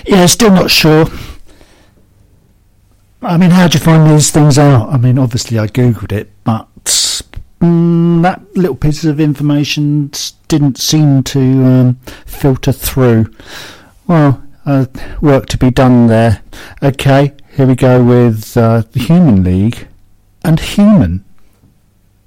Yeah, still not sure. I mean, how do you find these things out? I mean, obviously I googled it, but that little piece of information didn't seem to filter through. Well, work to be done there. Okay, here we go with the Human League and Human.